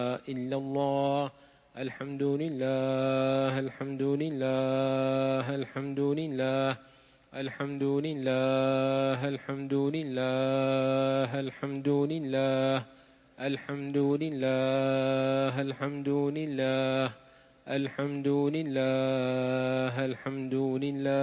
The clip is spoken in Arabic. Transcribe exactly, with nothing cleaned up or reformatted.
إلا الله الحمد لله الحمد لله الحمد لله الحمد لله الحمد لله الحمد لله الحمد لله الحمد لله الحمد لله الحمد لله